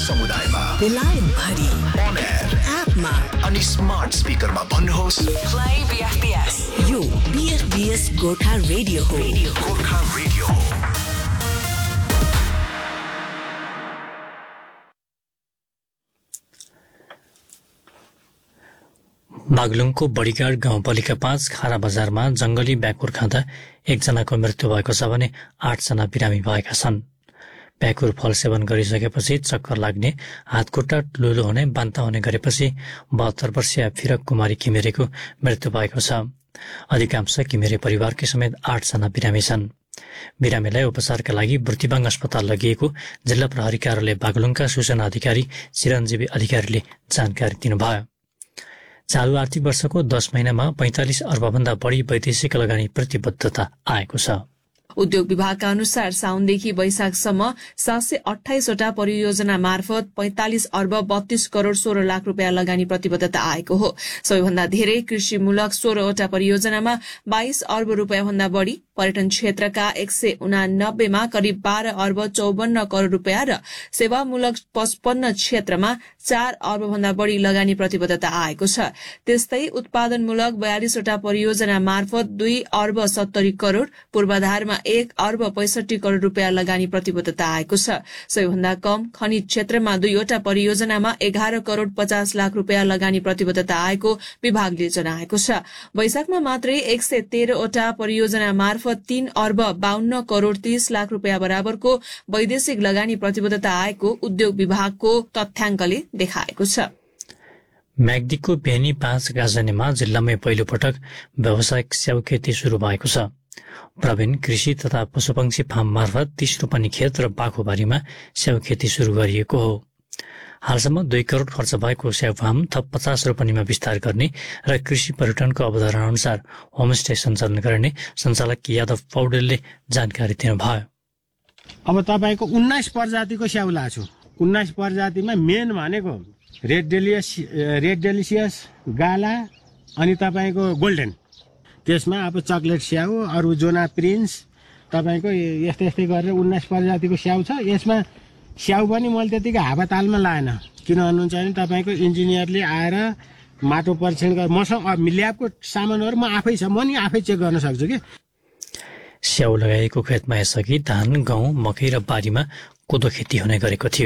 समुदायमा बेलायत भरि on air एपमा अनि स्मार्ट स्पिकरमा भन्नुहोस् Play BFBS यो BFBS गोर्खा रेडियो हो गोर्खा रेडियो हो। बागलुङको बडीगाड गाउँपालिका 5 खारा बजारमा जंगली ब्याकुर खाँदा एकजनाको मृत्यु भएको छ भने 8 जना बिरामी भएका छन्। ब्याकुर फल सेवन गरिसकेपछि चक्कर लाग्ने, हातखुट्टा लुलो हुने, बान्ता हुने गरेपछि 72 वर्षीय फिरक कुमारी घिमिरेको मृत्यु भएको छ। अधिकांश घिमिरे परिवारकै समेत 8 जना बिरामी छन्। बिरामीलाई उपचारका लागि बुर्तिबाङ अस्पताल लगिएको जिल्ला प्रहरी कार्यालय बागलुङका सूचना अधिकारी चिरञ्जीवी अधिकारीले जानकारी दिनुभयो। चालु आर्थिक वर्षको 10 महिनामा 45 अर्बभन्दा बढी वैदेशिक लगानी प्रतिबद्धता आएको छ। उद्योग विभागका अनुसार साउनदेखि वैशाखसम्म 728 वटा परियोजना मार्फत 45 अर्ब 32 करोड़ 16 लाख रुपियाँ लगानी प्रतिबद्धता आएको हो। सबैभन्दा धेरै कृषिमूलक 16 वटा परियोजनामा 22 अर्ब रुपियाँ भन्दा बढ़ी, पर्यटन क्षेत्रका 189 मा करिब 12 अर्ब 54 करोड़ रुपियाँ र सेवामूलक 55 क्षेत्रमा 4 अर्ब भन्दा बढ़ी लगानी प्रतिबद्धता आएको छ। त्यस्तै उत्पादनमूलक 42 वटा परियोजना मार्फत 2 अर्ब 70 करोड़, पूर्वाधारमा 1 अर्ब 65 करोड़ रुपियाँ लगानी प्रतिबद्धता आएको छ। सबैभन्दा कम खनिज क्षेत्रमा 2 वटा परियोजनामा 11 करोड़ 50 लाख रुपियाँ लगानी प्रतिबद्धता आएको विभागले जनाएको छ। वैशाखमा मात्रै 113 वटा परियोजना मार्फत 3 अर्ब 52 करोड़ 30 लाख रुपियाँ बराबरको वैदेशिक लगानी प्रतिबद्धता आएको उद्योग विभागको तथ्याङ्कले देखाएको छ। म्याग्दीको बेनी 5 गाजनेमा जिल्लामै पहिलो पटक व्यावसायिक स्याउ खेती शुरू भएको छ। प्रवीण कृषि तथा पशुपक्षी फार्म मार्फत 30 रोपनी खेत र बाखोबारीमा स्याउ खेती शुरू गरिएको हो। हालसम्म 2 करोड़ खर्च भएको स्याउ फार्म थप 50 रोपनीमा विस्तार गर्ने र कृषि पर्यटनको अवधारणा अनुसार होमस्टे सञ्चालन गर्ने सञ्चालक यादव पौडेलले जानकारी दिनुभयो। अब तपाईको 19 प्रजातिको स्याउ लाछु। 19 प्रजातिमा मेन भनेको रेड डेलिसियस, गाला अनि तपाईको गोल्डन। त्यसमा अब चकलेट स्याउ, अरु जोना प्रिन्स, तपाईको यस्तै गरेर 19 प्रजातिको स्याउ छ। यसमा स्याउ पनि मैले त्यतिकै हावातालमा लाएन। किन भन्नुहुन्छ भने तपाईको इन्जिनियरले आएर माटो परीक्षण गरेर मसँग ल्याबको सामानहरु म आफै छ, म नि आफै चेक गर्न सक्छु के। स्याउ लगाएको खेतमा यसअघि धान, गहुँ, मकै र बारीमा कोदो खेती हुने गरेको थियो।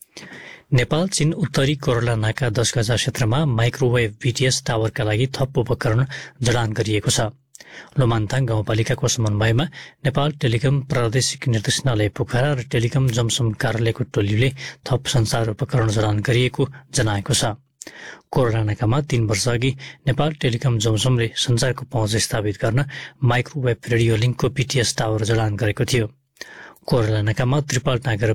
नेपाल चीन उत्तरी कोरोला नाका 10 गजा क्षेत्रमा माइक्रोवेभ बीटीएस टावरका लागि थप उपकरण जडान गरिएको छ। लोमान्ताङ गाउँपालिकाको समन्वयमा नेपाल टेलिकम प्रादेशिक निर्देशनालय पोखरा र टेलिकम जमसम कार्यालयको टोलीले थप सञ्चार उपकरण जडान गरिएको जनाएको छ। कोरोला नाकामा 3 वर्ष अघि नेपाल टेलिकम जमसमले सञ्चारको पहुँच स्थापित गर्न माइक्रोवेभ रेडियो लिङ्कको बीटीएस टावर जडान गरेको थियो। कोरोला नाकामा त्रिपाल टाँगेर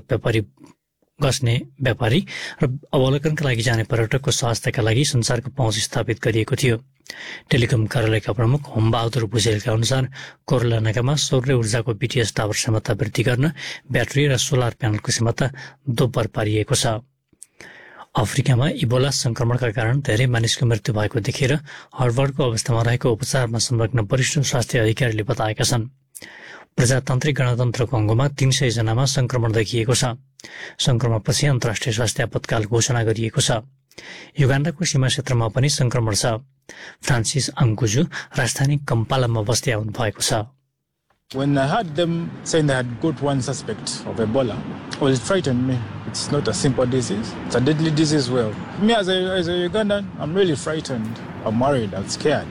बस्ने व्यापारी र अवलोकनका लागि जाने पर्यटकको स्वास्थ्यका लागि सञ्चारको पहुँच स्थापित गरिएको थियो। टेलिकम कार्यालयका प्रमुख होमबहादुर भुजेलका अनुसार कोरोला नाकामा सौर्य ऊर्जाको बीटीएस टावर क्षमता वृद्धि गर्न ब्याट्री र सोलर प्यानलको क्षमता दोब्बर पारिएको छ। अफ्रिकामा इबोला संक्रमणका कारण धेरै मानिसको मृत्यु भएको देखेर हडबडको अवस्थामा रहेको उपचारमा संलग्न वरिष्ठ स्वास्थ्य अधिकारीले बताएका छन्। प्रजातान्त्रिक गणतन्त्र कङ्गोमा 300 जनामा संक्रमण देखिएको छ। संक्रमणपछि अन्तर्राष्ट्रिय स्वास्थ्य आपतकाल घोषणा गरिएको छ। युगाण्डाको सीमा क्षेत्रमा पनि संक्रमण छ। फ्रान्सिस अङ्कुजु राजधानी कम्पालामा बस्दै आउनु भएको छ। When I heard them saying they had got one suspect of Ebola, well, it frightened me. It's not a simple disease. It's a deadly disease. Well, me as a Ugandan, I'm really frightened. I'm worried. I'm scared.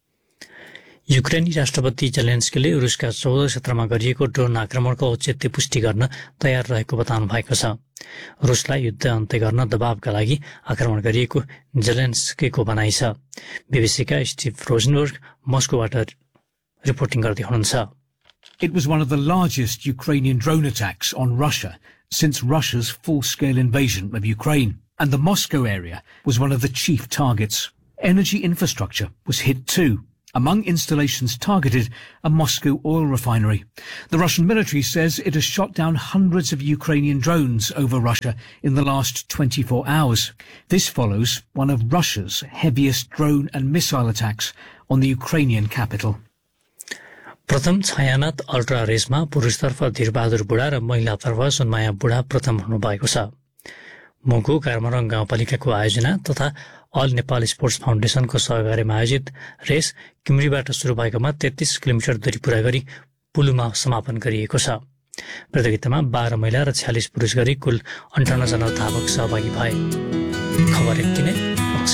युक्रेनी राष्ट्रपति जेलेन्स्कीले रुसका 14 क्षेत्रमा गरिएको drone आक्रमणको औचित्य पुष्टि गर्न तयार रहेको बताउनु भएको छ। रुसलाई युद्ध अन्त्य गर्न दबावका लागि आक्रमण गरिएको जेलेन्स्कीको भनाइ छ। बीबीसीका स्टिभ रोजनबर्ग मस्कोबाट रिपोर्टिङ गर्दै हुनुहुन्छ। It was one of the largest Ukrainian drone attacks on Russia since Russia's full-scale invasion of Ukraine, and the Moscow area was one of the chief targets. Energy infrastructure was hit too. Among installations targeted, a Moscow oil refinery. The Russian military says it has shot down hundreds of Ukrainian drones over Russia in the last 24 hours. This follows one of Russia's heaviest drone and missile attacks on the Ukrainian capital. प्रथम Chhayanath ultra Reshma पुरुषतर्फ Dhirbahadur बुढा र महिलातर्फ सुनमाया बुढा प्रथम हुनुभएको छ। मुगु कामरङ गाउँपालिकाको आयोजना तथा all Nepal sports फाउन्डेसनको सहकार्यमा आयोजित रेस किम्रीबाट सुरु भएकोमा 33 किलोमिटर दूरी पूरा गरी पुलुमा समापन गरिएको छ। प्रतियोगितामा 12 महिला र 46 पुरुष गरी कुल 58 जना धावक सहभागी भए। खबर यति नै।